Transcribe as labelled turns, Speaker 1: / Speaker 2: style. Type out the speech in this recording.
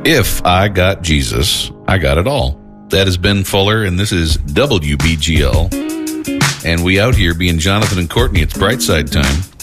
Speaker 1: If I got Jesus, I got it all. That is Ben Fuller, and this is WBGL. And we out here being Jonathan and Courtney. It's Brightside time.